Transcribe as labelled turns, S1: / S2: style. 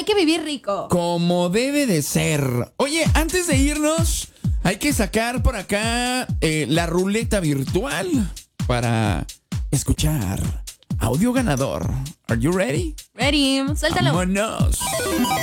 S1: que vivir rico.
S2: Como debe de ser. Oye, antes de irnos, hay que sacar por acá la ruleta virtual para escuchar audio ganador. Are you ready?
S1: Ready, suéltalo.
S2: Vámonos.